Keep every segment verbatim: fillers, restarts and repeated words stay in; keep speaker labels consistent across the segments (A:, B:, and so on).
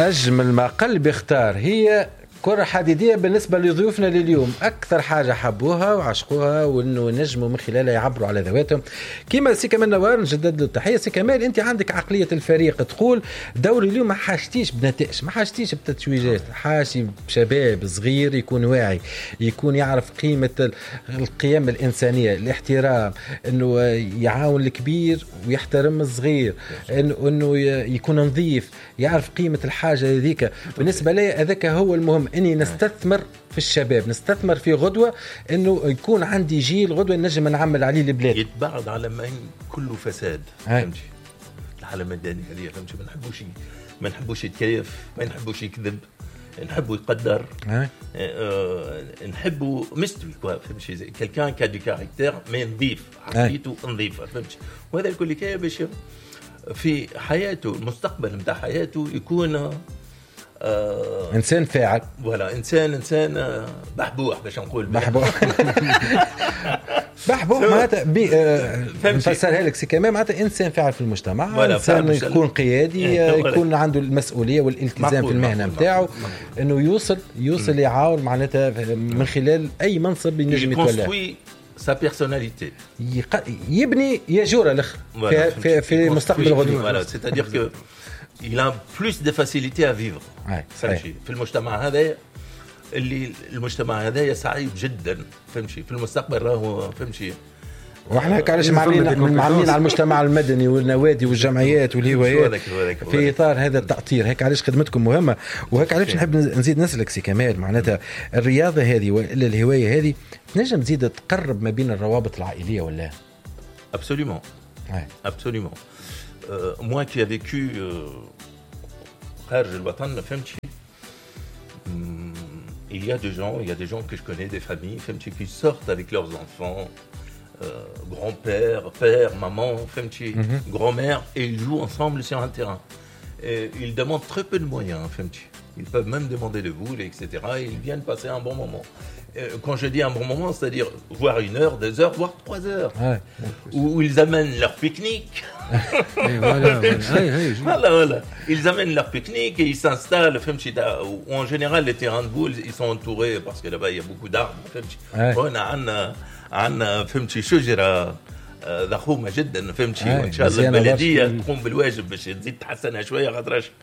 A: أجمل ما قلبي اختار هي كرة حديدية بالنسبة لضيوفنا لليوم. أكثر حاجة حبوها وعشقوها وإنه نجموا من خلالها يعبروا على ذواتهم. كما سي كمال نوار نجدد له التحية. سي كمال أنت عندك عقلية الفريق، تقول دوري اليوم ما حاجتيش بنتائج، ما حاجتيش بتتويجات، حاجي شباب صغير يكون واعي، يكون يعرف قيمة القيم الإنسانية، الاحترام، إنه يعاون الكبير ويحترم الصغير، إنه إنه يكون نظيف، يعرف قيمة الحاجة هذيك. بالنسبة لي هذاك هو المهم، اني نستثمر في الشباب، نستثمر في غدوه، انه يكون عندي جيل غدوه نجم نعمل عليه البلاد.
B: يتبعد على ما كله فساد، فهمتي؟ العالم المدني هذه فهمتي، ما نحبوش ما نحبوش يتكيف، ما نحبوش يكذب، نحبوا يقدر، أه نحبوا مستوي كوا، فهمتي؟ زي كلكان كادو كاركتير مي نظيف، عقليته نظيفه، فهمتي؟ وهذا الكل كي باش في حياته المستقبل نتاع حياته يكون
A: آه انسان فاعل.
B: ولا انسان انسان آه بحبوح باش نقول
A: بحبوح بحبوح معناتها نفسرها لك سي كمان معناتها انسان فاعل في المجتمع، انسان يكون قيادي، يكون عنده المسؤوليه والالتزام في المهنه نتاعو، انه يوصل يوصل يعاون معناتها من خلال اي منصب ينجم يتولاه.
B: sa personnalité
A: يبني يجور الاخر في, في, في مستقبل غدوه.
B: voilà, c'est-à-dire que il a plus de facilité à vivre. فهمتي؟ في المجتمع هذا اللي المجتمع هذا سعيد جدا، فهمتي؟ في المستقبل راهو، فهمتي؟
A: واحنا هيك علاش معاملين معاملين على المجتمع المدني والنوادي والجمعيات والهوايات في اطار هذا التأطير. هيك علاش خدمتكم مهمه، وهيك علاش نحب نزيد نسلك سي كمال معناتها الرياضه هذه ولا الهوايه هذه تنجم تزيد تقرب ما بين الروابط العائليه ولا؟
B: Absolument. Ouais. Absolument. Euh, moi qui ai vécu خارج الوطن، فهمتي؟ Il y a des gens, il y a des gens que je connais, des familles, فهمتي, qui sortent avec leurs enfants, euh, grand-père, père, maman, فهمتي, mm-hmm. grand-mère, et ils jouent ensemble sur un terrain. Et ils demandent très peu de moyens, فهمتي. Ils peuvent même demander de boules, et cetera. Et ils viennent passer un bon moment. Et quand je dis un bon moment, c'est-à-dire voir une heure, deux heures, voire trois heures. Ouais. Où, où ils amènent leur pique-nique.
C: Et voilà,
B: voilà, voilà. Ils amènent leur pique-nique et ils s'installent. En général, les terrains de boules, ils sont entourés parce que là-bas, il y a beaucoup d'arbres. On a un, un, فهمتي, شجرة ضخومة جدا، فهمتي. وإن شاء الله البلدية تقوم بالواجب باش تزيد تحسنها شوية، خاطرش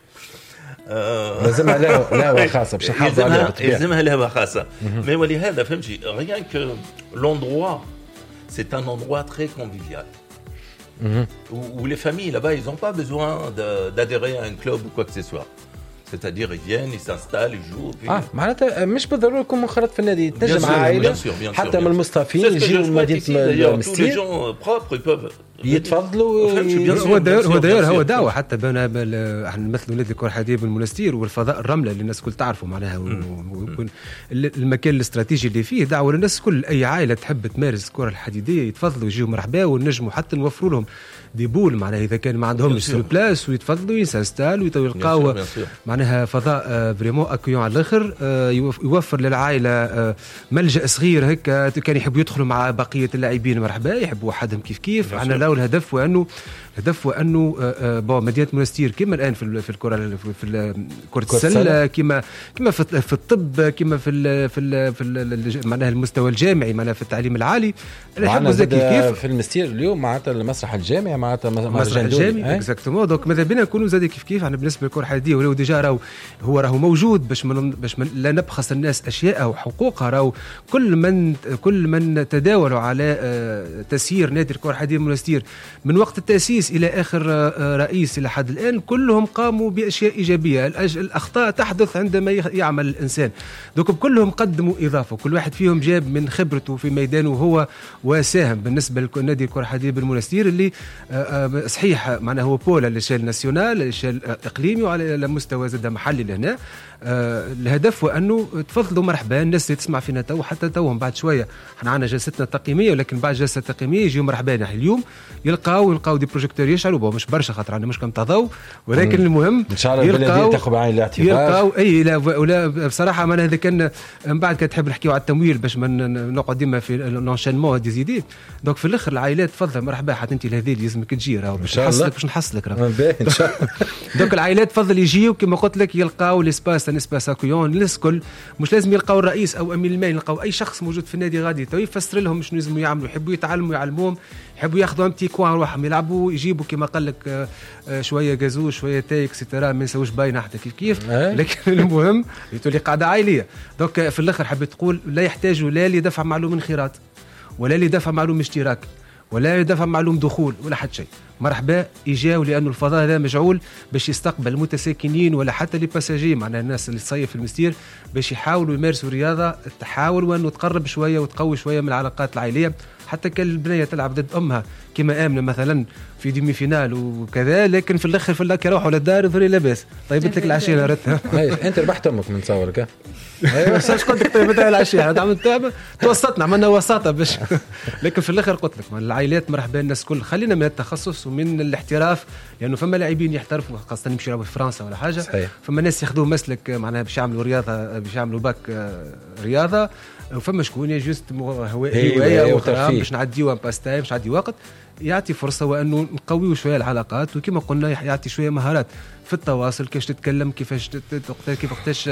A: لازمها لهوة خاصة باش نحافظ عليها،
B: لازمها لهوة خاصة. mais ولهذا فهمتي rien que l'endroit, c'est un endroit très convivial. Mmh. Où, où les familles là-bas, ils n'ont pas besoin de, d'adhérer à un club ou quoi que ce soit. C'est-à-dire ils viennent, ils s'installent, ils jouent. Puis...
A: اه معناتها مش بالضرورة يكون منخرط في النادي، تنجم عائلة حتى من المستضيفين يجيوا من مدينة المستير.
B: tous les gens propres ils peuvent
A: يتفضلوا.
C: هو داير هو داير هو دعوة حتى بين احنا نمثلوا نادي الكرة الحديدية بالمنستير والفضاء الرملة اللي الناس كل تعرفوا معناها، ويكون المكان الاستراتيجي اللي فيه دعوة للناس كل، أي عائلة تحب تمارس الكرة الحديدية يتفضلوا يجيوا مرحبا، ونجموا حتى نوفروا لهم دي بول معناها إذا كان ما عندهمش سو بلاس، ويتفضلوا ينسانستال ويلقاو معناها فضاء فريمون اكيون على الاخر، يوفر للعائله ملجأ صغير هيك، كان يحبوا يدخلوا مع بقيه اللاعبين مرحبا، يحبوا وحدهم كيف كيف. احنا لو الهدف وانه الهدف وانه بون مدينه منستير كما الان في في الكره في كره السله، كما كما في الطب، كما في في في معناها المستوى الجامعي، معناها في التعليم العالي.
A: يحبوا زي كيف كيف في المستير اليوم معناتها المسرح الجامعي، معناتها
C: المسرح الجامعي اكزاكتومون. دونك ماذا بينا نكونوا زاد كيف كيف. احنا بالنسبه للكره الحديديه ولو ديجا راهو هو راهو موجود باش من باش من لا نبخس الناس اشياء وحقوقها. راهو كل من كل من تداولوا على تسيير نادي الكره الحديديه منستير من وقت التاسيس الى اخر رئيس الى حد الان، كلهم قاموا باشياء ايجابيه. الاخطاء تحدث عندما يعمل الانسان. دوك كلهم قدموا اضافه، كل واحد فيهم جاب من خبرته في ميدانه هو وساهم. بالنسبه لنادي الكره الحديديه بالمنستير اللي صحيح معناه هو بول على الشال ناسيونال، الشال اقليمي، وعلى مستوى زاد محلي لهنا. آه الهدف هو انه تفضلوا مرحبا الناس اللي تسمع فينا تو، حتى توهم بعد شويه احنا عندنا جلستنا التقييميه، ولكن بعد جلسه التقييميه يجيو مرحبا اليوم يلقاو يلقاو دي بروجيكتور سيكتور يشعلوا مش برشا خاطر عندنا مش كم تضو ولكن المهم
A: ان شاء الله البلديه تاخذ بعين الاعتبار
C: يلقاو اي لا ولا بصراحه ما هذا كان من بعد كتحب نحكيو على التمويل باش ما نقعد ديما في لونشينمون دي زيدي دونك في الاخر العائلات تفضل مرحبا حتى انت لهذه لازمك تجي راهو باش نحصلك باش نحصلك راهو
A: ان شاء الله.
C: دونك العائلات تفضل يجيو كما قلت لك يلقاو ليسباس نسباس اكويون الناس الكل مش لازم يلقاو الرئيس او امين المال يلقاو اي شخص موجود في النادي غادي تو يفسر لهم شنو لازم يعملوا يحبوا يتعلموا يعلموهم يحبوا ياخذوا امتي كوان روحهم يلعبوا يجيبوا كما قال لك شويه جازو شويه تايك سيترا ما يسويش باينه حتى كيف كيف لكن المهم يتولي قاعده عائليه دونك في الاخر حبيت تقول لا يحتاجوا لا لدفع معلوم انخراط ولا لدفع معلوم اشتراك ولا يدفع معلوم دخول ولا حتى شيء مرحبا يجاو لأنه الفضاء هذا مجعول باش يستقبل المتساكنين ولا حتى لي باساجي معنا الناس اللي تصيف في المستير باش يحاولوا يمارسوا رياضة تحاول وأنه تقرب شوية وتقوي شوية من العلاقات العائلية حتى كان البنية تلعب ضد أمها كما آمنة مثلا في ديمي فينال وكذا لكن في الآخر في اللاك يروحوا للدار يظهر لاباس طيبت لك العشية نارتها
A: أنت ربحت أمك من تصورك
C: ايوه بس اش قلت لك طيبت العشية هذا عملت توسطنا عملنا وساطة باش لكن في الآخر قلت لك العائلات مرحبا الناس كل خلينا من التخصص ومن الاحتراف لأنه فما لاعبين يحترفوا خاصة يمشي يلعبوا في فرنسا ولا حاجة صحيح. فما ناس ياخذوا مسلك معناها باش يعملوا رياضة باش يعملوا باك رياضة وفما شكون جوست هواية أخرى باش نعديوا باستاي باش نعدي وقت يعطي فرصة وأنه نقويوا شوية العلاقات وكما قلنا يعطي شوية مهارات في التواصل كيفاش تتكلم كيفاش كيف وقتاش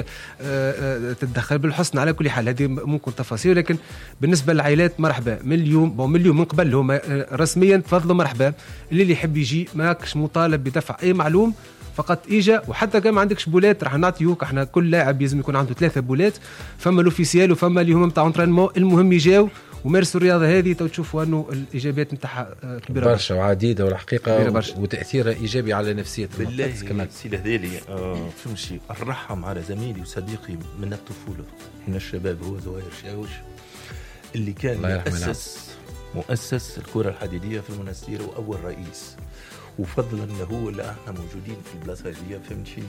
C: تتدخل بالحسن على كل حال هذه ممكن تفاصيل لكن بالنسبة للعائلات مرحبا من اليوم بون من اليوم من قبل هم رسميا تفضلوا مرحبا اللي يحب يجي ماكش مطالب بدفع أي معلوم فقط إجا وحتى كان ما عندكش بولات راح نعطيوك احنا كل لاعب لازم يكون عنده ثلاثة بولات فما لوفيسيال وفما اللي هم نتاع انترينمون المهم يجاو ومارسوا الرياضه هذه تشوفوا انه الايجابيات نتاعها كبيره
A: برشا وعديده والحقيقه وتاثيرها ايجابي على نفسيه
B: بالله سي الهذيلي آه فهمتي الرحم على زميلي وصديقي من الطفوله من الشباب هو زوير شاوش اللي كان مؤسس مؤسس الكره الحديديه في المنستير واول رئيس وفضلا له اللي احنا موجودين في البلاصه هذه فهمتي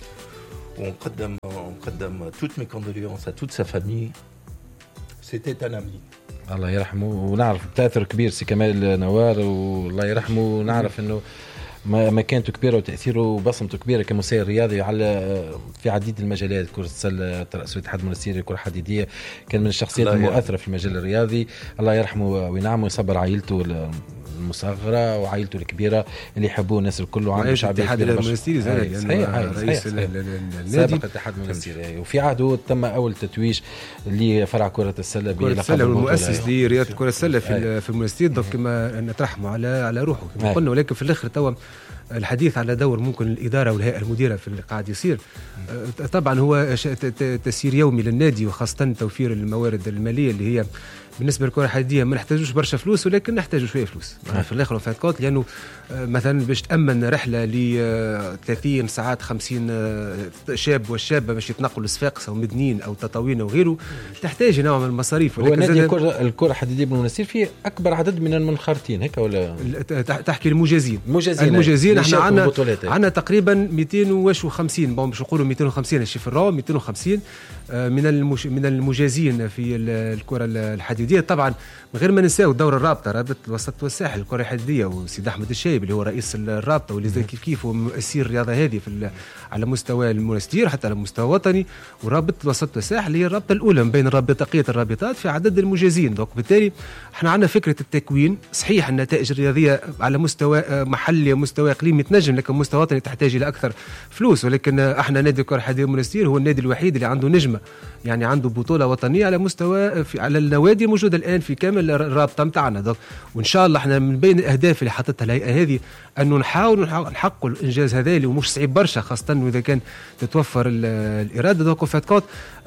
B: ونقدم ونقدم توت مي كوندوليونس ا توت سا فامي سيتي ان امي
A: الله يرحمه ونعرف تاثر كبير سي كمال نوار والله يرحمه ونعرف انه مكانته كبيره وتاثيره وبصمته كبيره كمسير رياضي على في عديد المجالات كره السله رئيس الاتحاد المنستيري الكره الحديديه كان من الشخصيات المؤثره في المجال الرياضي الله يرحمه وينعمه ويصبر عائلته المصغره وعائلته الكبيره اللي يحبوه الناس الكل وعنده شعبيه
C: الاتحاد المنستيري زاد
A: صحيح رئيس النادي سابق الاتحاد المنستيري وفي عهده تم اول تتويج لفرع كره السله
C: بلقب المؤسس لرياضه كره السله في في المنستير دونك كما نترحموا على على روحه كما قلنا ولكن في الاخر توا الحديث على دور ممكن الإدارة والهيئة المديرة في اللي قاعد يصير طبعا هو تسيير يومي للنادي وخاصة توفير الموارد المالية اللي هي بالنسبة للكرة الحديدية ما نحتاجوش برشا فلوس ولكن نحتاجوا شوية فلوس في الآخر وفات كوت لأنه مثلا باش تأمن رحلة ل ثلاثين ساعات خمسين شاب والشابة باش يتنقلوا لصفاقس أو مدنين أو تطاوين أو غيره تحتاج نوع من المصاريف.
A: هو نادي الكرة الكرة الحديدية بالمنستير فيه أكبر عدد من المنخرطين هيك ولا
C: تحكي المجازين
A: المجازين
C: المجازين احنا عندنا عندنا تقريبا مئتين وخمسين بون باش نقولوا مئتين وخمسين الشفرة مئتين وخمسين من المش من المجازين في الكرة الحديدية. طبعا من غير ما ننساو دور الرابطة رابطة الوسط والساحل الكرة الحديدية وسيد أحمد الشايب اللي هو رئيس الرابطة واللي زي كيف كيف ومؤسسير الرياضة هذه في على مستوى المنستير حتى على مستوى وطني ورابطة الوسط والساحل هي الرابطة الأولى من بين الرابطة الرابطات في عدد المجازين. دونك بالتالي احنا عندنا فكرة التكوين صحيح النتائج الرياضية على مستوى محلي ومستوى إقليمي تنجم لكن مستوى وطني تحتاج إلى أكثر فلوس ولكن احنا نادي الكرة الحديدية المنستير هو النادي الوحيد اللي عنده نجمة يعني عنده بطولة وطنية على مستوى في على النوادي الموجودة الآن في كامل الرابطة متاعنا. وإن شاء الله احنا من بين الأهداف اللي حطتها الهيئة هذه أنه نحاول نحقق الإنجاز هذا اللي مش صعيب برشا خاصة إذا كان تتوفر الإرادة. دوك فات كوت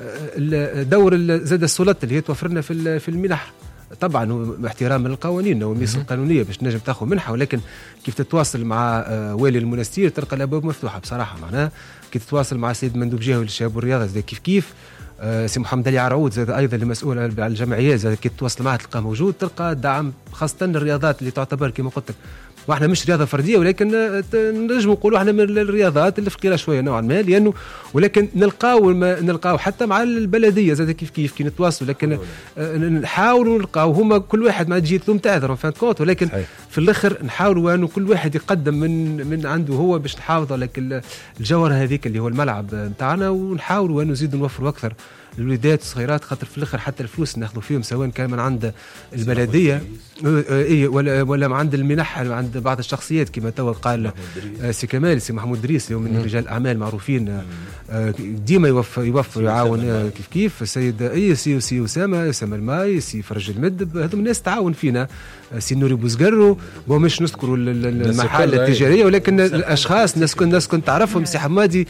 C: دور زاد السلطات اللي هي توفرنا في في المنح طبعا باحترام القوانين والميس القانونية باش نجم تاخذ منحة ولكن كيف تتواصل مع والي المنستير تلقى الأبواب مفتوحة بصراحة معناها كيف تتواصل مع سيد مندوب جهوي للشباب والرياضة زي كيف كيف سي محمد علي عرعود زاد ايضا المسؤول على الجمعيات زاد كي تواصل معه تلقى موجود تلقى دعم خاصه الرياضات اللي تعتبر كما قلت لك واحنا مش رياضه فرديه ولكن نجم نقولوا احنا من الرياضات اللي فقيره شويه نوعا ما، لانه ولكن نلقاو نلقاو حتى مع البلديه زاد كيف كيف كي نتواصلوا، لكن نحاولوا نلقاو هما كل واحد ما تجي لهم تعذر فان كونت، ولكن صحيح. في الاخر نحاولوا انه كل واحد يقدم من من عنده هو باش نحافظ على الجوهره هذيك اللي هو الملعب نتاعنا، ونحاولوا انه نزيدوا نوفروا اكثر الوليدات الصغيرات، خاطر في الاخر حتى الفلوس ناخذوا فيهم سواء كان من عند البلديه اي ولا ولا من عند المنح عند بعض الشخصيات كما توا قال سي كمال سي محمود دريس اللي من رجال اعمال معروفين ديما يوفر يوفر يعاون كيف كيف السيد اي سي سي اسامه اسامه الماي سي فرج المدب، هذوم الناس تعاون فينا، سي نوري بوزقرو ومش نذكروا المحال التجاريه ولكن الاشخاص الناس كنت الناس كنت تعرفهم، سي حمادي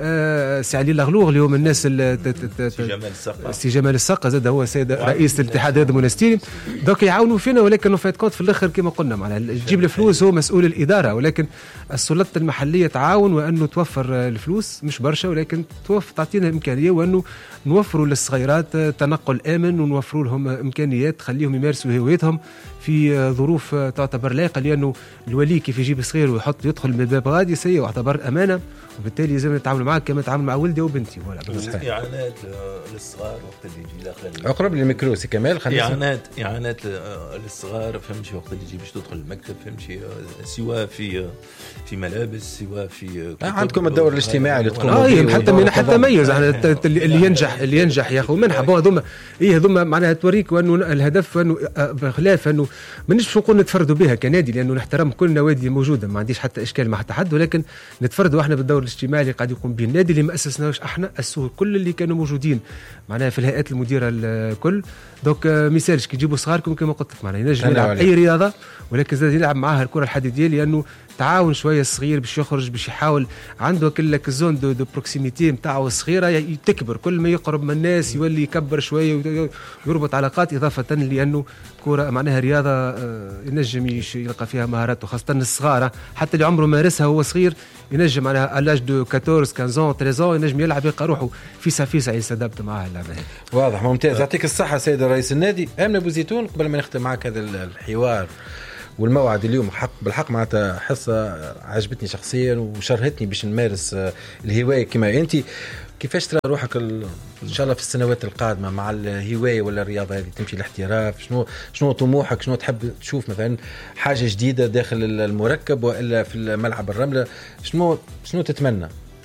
C: سي علي لغلوغ اللي هو من الناس جمال السقا سي جمال السقا زاد هو سيد رئيس الاتحاد الرياضي المنستيري، دوك يعاونوا فينا، ولكن فات كونت في الاخر كما قلنا معناها تجيب الفلوس هو مسؤول الاداره، ولكن السلطه المحليه تعاون وانه توفر الفلوس مش برشا، ولكن توفر تعطينا امكانيه وانه نوفروا للصغيرات تنقل امن ونوفروا لهم امكانيات تخليهم يمارسوا هوايتهم في ظروف تعتبر لايقه، لانه الولي كيف يجيب صغير ويحط يدخل من الباب غادي سيء ويعتبر امانه، وبالتالي لازم نتعامل معاه كما نتعامل مع ولدي وبنتي. ولا
B: اعانات للصغار وقت اللي يجي داخل
A: اقرب للميكرو سي كمال خلينا
B: اعانات اعانات للصغار فهمتي وقت اللي يجي باش تدخل المكتب فهمتي، سواء في في ملابس سواء في
A: عندكم الدور الاجتماعي اللي تقوم
C: اه حتى من حتى تميز اللي ينجح اللي ينجح ياخذ منحه بون هذوما ايه هذوما معناها توريك وانه الهدف انه بخلاف انه مانيش نقول نتفردوا بها كنادي لانه نحترم كل النوادي الموجوده ما عنديش حتى اشكال مع حتى حد، ولكن نتفردوا احنا بالدور الاجتماعي اللي قاعد يقوم به النادي اللي ما اسسناش احنا، اسسوه كل اللي كانوا موجودين معناها في الهيئات المديره الكل. دوك مثالش كي يجيبوا صغاركم كما قلت لك معناها ينجم يلعب اي رياضه ولكن زاد يلعب معاها الكره الحديديه، لانه تعاون شويه الصغير باش يخرج باش يحاول عنده كلك الزون دو, دو بروكسيميتي نتاعو الصغيره تكبر، كل ما يقرب من الناس يولي يكبر شويه ويربط علاقات، اضافه لانه كره معناها رياضه ينجم يلقى فيها مهاراته خاصه الصغار حتى اللي عمره مارسها هو صغير ينجم على الاج دو أربعطاش خمسطاش ثلاثة ينجم يلعب يلقى روحه فيسا فيسا يستدبت معاه اللعبه.
A: واضح ممتاز، يعطيك الصحه سيد رئيس النادي. امن ابو زيتون قبل ما نختم معك هذا الحوار والموعد اليوم حق بالحق معناتها حصه عجبتني شخصيا وشرهتني باش نمارس الهوايه كما انت. كيفاش ترى روحك ان شاء الله في السنوات القادمه مع الهوايه ولا الرياضه هذه تمشي الاحتراف؟ شنو شنو طموحك؟ شنو تحب تشوف مثلا حاجه جديده داخل المركب والا في الملعب الرمله؟ شنو شنو تتمنى؟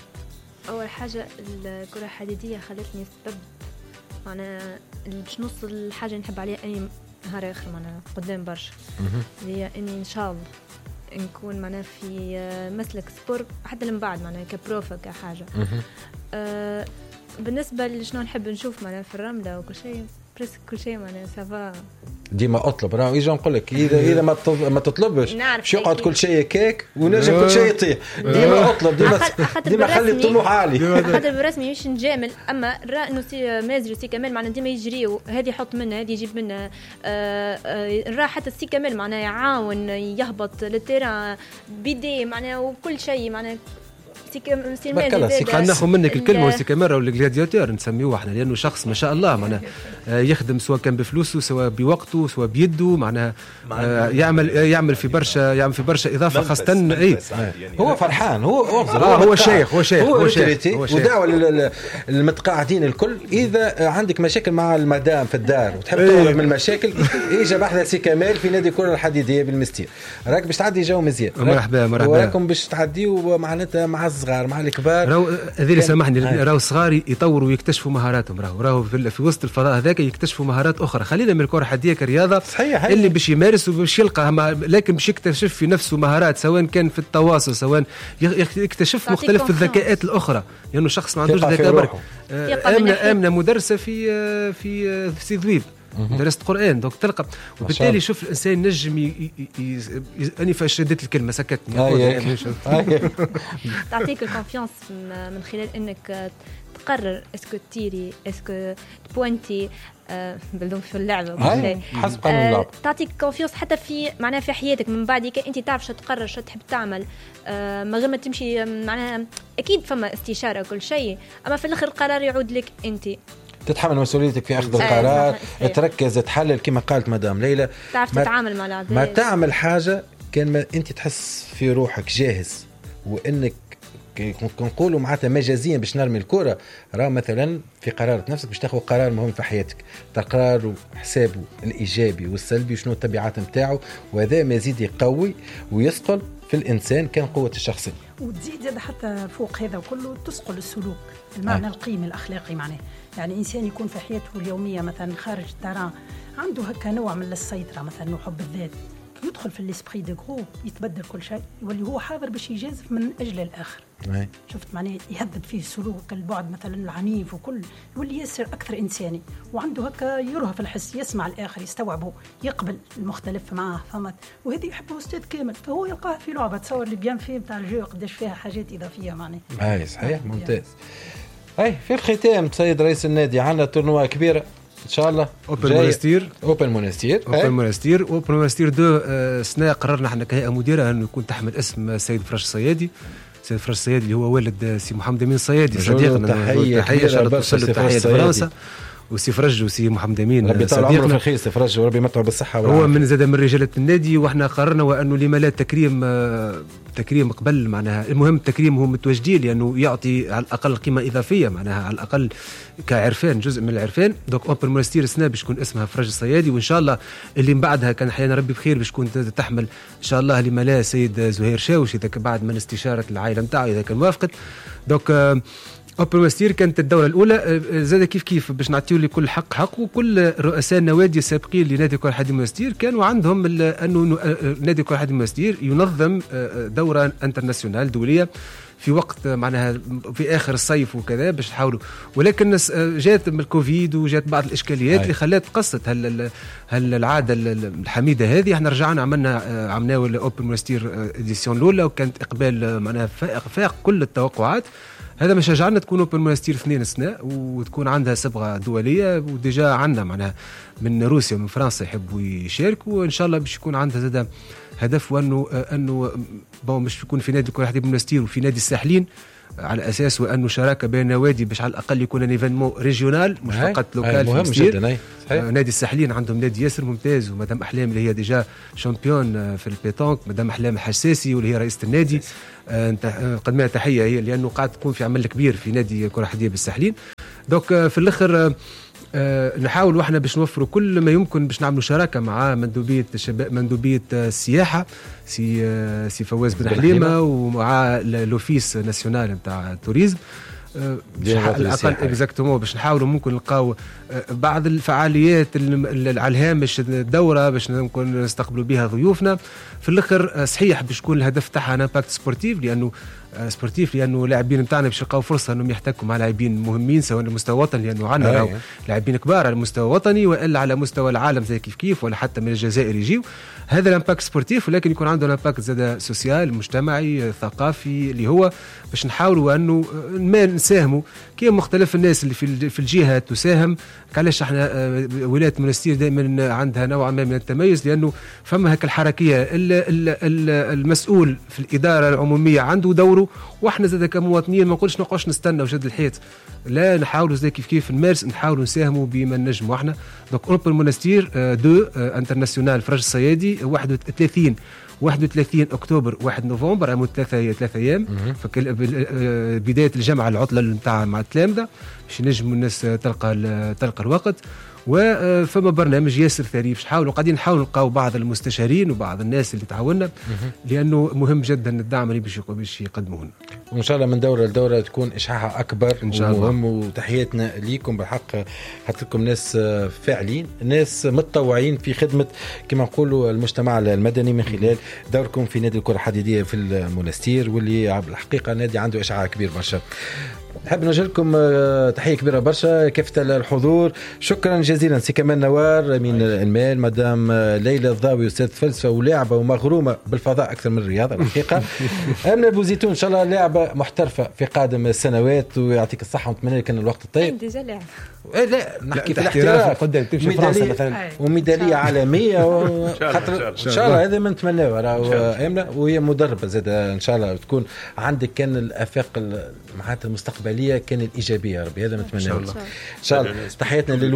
D: اول حاجه الكره الحديديه خلتني استبد معناها باش نوصل الحاجه اللي نحب عليها اي نهار اخر معناها قدام برشا، هي اني ان شاء الله نكون معناها في مسلك سبور حتى من بعد معناها كبروفا كحاجه. أه بالنسبه لشنو نحب نشوف معناها في الرمله وكل شيء بريس كل شيء معناها سافا
A: ديما اطلب راه يجي نقول لك اذا اذا ما ما تطلبش باش يقعد كل شيء كيك ونجم كل شيء يطيح. ديما اطلب ديما ديما خلي الطموح عالي.
D: خاطر بالرسمي مش نجامل، اما راه انه سي مازري وسي كمال معناها ديما يجريوا هذه يحط منها هذه يجيب منها. راه حتى السي كمال معناها يعاون يهبط للتيران بيدي معناها وكل شيء معناها سي
C: مازري خلينا ناخذ منك الكلمه وسي كمال ولا الجلادياتور نسميوه احنا لانه شخص ما شاء الله معناها يخدم سواء كان بفلوسه سواء بوقته سواء بيده معناها يعمل يعمل في برشا يعمل في برشا اضافه خاصه اي
A: هو فرحان هو
C: هو هو شيخ هو شيخ
A: هو شيخ ودعوه للمتقاعدين الكل اذا عندك مشاكل مع المدام في الدار وتحب تهرب من المشاكل اجا بحث سي كمال في نادي الكره الحديديه بالمستير راك باش تعدي جو مزيان.
C: مرحبا مرحبا
A: وراكم باش تعديوا معناتها مع الصغار مع الكبار.
C: راهو هذا اللي سامحني راهو الصغار يطوروا ويكتشفوا مهاراتهم راهو راهو في, في وسط الفضاء هذاك يكتشفوا مهارات اخرى. خلينا من الكره الحديديه كرياضه صحيح اللي باش يمارس وباش يلقى لكن باش يكتشف في نفسه مهارات سواء كان في التواصل سواء يكتشف مختلف في الذكاءات الاخرى لانه يعني شخص ما عندوش ذكاء برك. امنه امنه مدرسه في في في سي ذويب درست قرآن دوك تلقى وبالتالي شوف الإنسان نجم ي... ي... ي... أني فاش رديت الكلمة سكتني
D: تعطيك الكونفيانس من خلال أنك تقرر اسكو تيري اسكو تبوينتي أه بلدون في اللعبة
A: حسب قانون اللعب
D: تعطيك كونفيانس حتى في معناها في حياتك من بعد كي أنت تعرف شو تقرر شو تحب تعمل أه ما غير ما تمشي معناها أكيد فما استشارة كل شيء أما في الآخر القرار يعود لك أنت
A: تتحمل مسؤوليتك في أخذ القرار تركز تحلل كما قالت مدام ليلى
D: تعرف تتعامل مع الأعداء
A: ما تعمل حاجة كان ما انت تحس في روحك جاهز وانك نقولوا معناتها مجازيا باش نرمي الكره، راه مثلا في قرارة نفسك باش تاخذ قرار مهم في حياتك، قرار حسابه الايجابي والسلبي وشنو التبعات نتاعو، وهذا ما يزيد يقوي ويثقل في الانسان كان قوه الشخصيه.
E: وتزيد زاد حتى فوق هذا وكله تثقل السلوك، المعنى آه. القيمي الاخلاقي معناه، يعني انسان يكون في حياته اليوميه مثلا خارج التران عنده هكا نوع من السيطره مثلا وحب الذات، يدخل في الاسبري دو جروب يتبدل كل شيء، يولي هو حاضر باش يجازف من اجل الاخر. أي. شفت معناه يهدد فيه السلوك البعد مثلا العنيف وكل، يولي يصير اكثر انساني وعنده هكا يرهف الحس، يسمع الاخر يستوعبه يقبل المختلف معاه، فهمت؟ وهذه يحبه استاذ كامل، فهو يلقاه في لعبه تصور اللي بيان فيه نتاع الجو قداش فيها حاجات اضافيه معناه.
A: اي صحيح ممتاز. اي في الختام سيد رئيس النادي عندنا تورنوا كبيره ان شاء الله.
C: اوبن مونستير
A: اوبن مونستير
C: اوبن مونستير اوبن مونستير دو سنه قررنا احنا كهيئه مديره انه يكون تحمل اسم سيد فراش الصيادي. سيد فراش الصيادي اللي هو والد سي محمد امين الصيادي صديقنا،
A: تحيه تحيه
C: لفرنسا وسي فرج وسي محمد امين
A: ربي يطول عمره في الخير سي فرج وربي يمتعه بالصحه
C: والعافيه. هو من زاد من رجاله النادي، واحنا قررنا وانه لما لا تكريم تكريم قبل معناها، المهم التكريم هو متواجدين لانه يعطي على الاقل قيمه اضافيه معناها على الاقل كعرفان جزء من العرفان. دوك اوبن مونستير السنه باش تكون اسمها فرج الصيادي، وان شاء الله اللي من بعدها كان حيانا ربي بخير باش تكون تحمل ان شاء الله لما لا سيد زهير شاوش اذا بعد من استشاره العائله نتاعو اذا كان موافقت. دوك اوبن مونستير كانت الدوره الاولى زاد كيف كيف باش نعطيو لكل حق حق، وكل رؤساء النوادي السابقين لنادي كره حديد مونستير كانوا عندهم انه نادي كره حديد مونستير ينظم دوره انترناسيونال دوليه في وقت معناها في اخر الصيف وكذا باش نحاولوا، ولكن جات من الكوفيد وجات بعض الاشكاليات اللي خلات قصت هل هل العاده الحميده هذه. احنا رجعنا عملنا عملنا الاوبن مونستير اديسيون الاولى وكانت اقبال معناها فائق فاق كل التوقعات. هذا ما شجعنا تكون اوبن مونستير اثنين السنه وتكون عندها صبغه دوليه، وديجا عندنا معناها من روسيا ومن فرنسا يحبوا يشاركوا، وان شاء الله باش يكون عندها زاد هدف وانه انه بون مش يكون في نادي كره حديد مونستير وفي نادي الساحلين على اساس وانه شراكه بين النوادي باش على الاقل يكون ان ايفينمون ريجيونال مش فقط لوكال.
A: مهم جدا.
C: آه نادي الساحلين عندهم نادي ياسر ممتاز، ومدام احلام اللي هي ديجا شامبيون في البيتونك، مدام احلام الحساسي واللي هي رئيسه النادي آه قدمها تحيه هي لانه قاعد تكون في عمل كبير في نادي كره حديد بالساحلين. دوك آه في الاخر آه نحاول واحنا باش نوفروا كل ما يمكن باش نعملوا شراكه مع مندوبيه الشباب مندوبيه السياحه سي آه سي فواز بن حليمه ومع لوفيس ناسيونال نتاع التوريزم على الاقل اكزاكتومون باش نحاولوا ممكن نلقاو بعض الفعاليات على الهامش الدوره باش نكون نستقبلوا بها ضيوفنا. في الاخر صحيح باش يكون الهدف تاعها امباكت سبورتيف لانه سبورتيف لانه اللاعبين نتاعنا باش يلقاو فرصه انهم يحتكوا مع لاعبين مهمين سواء على المستوى الوطني لانه عندنا لاعبين كبار على المستوى الوطني والا على مستوى العالم زي كيف كيف ولا حتى من الجزائر يجيو. هذا الامباكت سبورتيف ولكن يكون عنده الامباكت زاد سوسيال مجتمعي ثقافي اللي هو باش نحاولوا انه ما نساهموا كي مختلف الناس اللي في في الجهه تساهم. علاش احنا ولايه مونستير دائما عندها نوع ما من التميز لانه فما هيك الحركيه المسؤول في الاداره العموميه عنده دوره، واحنا زاد كمواطنين ما نقولش نقعدش نستنى وشد الحيط، لا نحاولوا زي كيف كيف نمارس نحاولوا نساهموا بما نجموا احنا. دونك اوروبا مونستير دو انترناسيونال فرج الصيادي واحد وثلاثين واحد وثلاثين اكتوبر واحد نوفمبر عام ثلاثة ثلاثة ايام بدايه الجامعه العطله نتاع مع التلامذه باش نجموا الناس تلقى تلقى الوقت. وفما برنامج ياسر ثري باش نحاولوا قاعدين نحاولوا نلقاو بعض المستشارين وبعض الناس اللي تعاوننا لانه مهم جدا الدعم اللي باش باش يقدموه لنا.
A: وان شاء الله من دوره لدوره تكون اشعاعها اكبر ان شاء الله. ومهم وتحياتنا ليكم بالحق حطيتكم ناس فاعلين ناس متطوعين في خدمه كما نقولوا المجتمع المدني من خلال دوركم في نادي الكره الحديديه في المونستير واللي الحقيقه نادي عنده اشعاع كبير برشا. نحب نوجه لكم تحيه كبيره برشا كافه الحضور. شكرا جزيلا سي كمال نوار من المال، مدام ليلى الضاوي استاذ فلسفه ولاعبه ومغرومه بالفضاء اكثر من الرياضه الحقيقه. امنه بوزيتون ان شاء الله لاعبه محترفه في قادم السنوات ويعطيك الصحه ونتمنى لك الوقت الطيب.
D: ديجا لاعب
A: لا نحكي في الاحتراف
C: قدام تمشي فرنسا مثلا
A: وميداليه عالميه خاطر ان شاء الله هذا ما نتمناه راه امنه وهي مدربه زاد ان شاء الله تكون عندك كان الافاق معناتها المستقبليه كان الايجابيه ربي هذا نتمناه ان شاء الله. تحياتنا للوالده نقول لها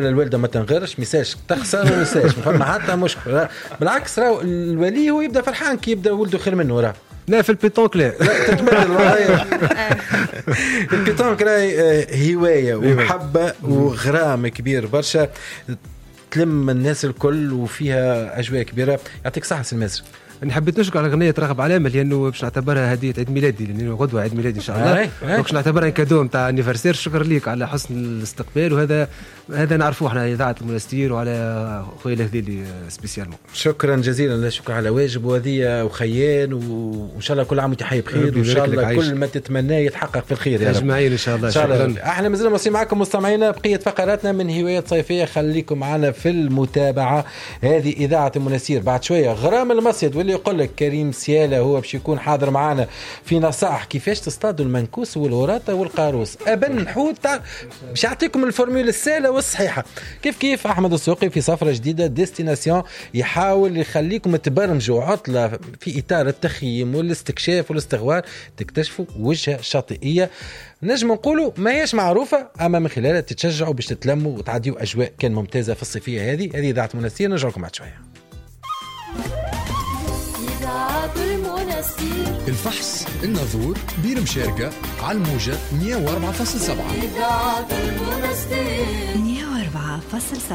A: ولا الوالده ما تنغرش ميساج تخسر ولا ميساج ما فما حتى مشكل. بالعكس راهو الولي هو يبدا فرحان كي يبدا ولده خير منه. راه
C: لا في البيتونك لا
A: تتبدل البيتونك راهي هوايه ومحبه وغرام كبير برشا تلم الناس الكل وفيها اجواء كبيره. يعطيك صحه سي المازري.
C: انا حبيت نشكر على اغنيه ترغب علامه لانه باش نعتبرها هديه عيد ميلادي لانه غدوه عيد ميلادي ان شاء الله. باش نعتبرها كادو نتاع انيفرسير. شكرا ليك على حسن الاستقبال وهذا هذا نعرفوه احنا اذاعه المنستير وعلى خويا الهذيلي سبيسيالمون.
A: شكرا جزيلا. لا شكر على واجب وهذه وخيان وان شاء الله كل عام وانت حي بخير وان شاء الله كل ما تتمناه يتحقق في الخير يا رب
C: اجمعين ان شاء الله.
A: شكرا. احنا مازلنا ماشيين معكم مستمعينا بقيه فقراتنا من هوايات صيفيه. خليكم معنا في المتابعه. هذه اذاعه المنستير. بعد شويه غرام المصيد واللي يقول لك كريم سياله هو باش يكون حاضر معنا في نصائح كيفاش تصطادوا المنكوس والوراطه والقاروس. ابن حوت باش يعطيكم الفورمولا السهله والصحيحه. كيف كيف احمد السوقي في سفره جديده ديستيناسيون يحاول يخليكم تبرمجوا عطله في اطار التخييم والاستكشاف والاستغوار تكتشفوا وجهه شاطئيه نجم نقولوا ما هيش معروفه اما من خلالها تتشجعوا باش تتلموا وتعديوا اجواء كان ممتازه في الصيفيه هذه. هذه اذاعه منستير. نرجع لكم بعد شويه.
F: الفحص الناظور بير مشاركة على الموجة مية وأربعة فاصلة سبعة.
G: مية وأربعة فاصلة سبعة.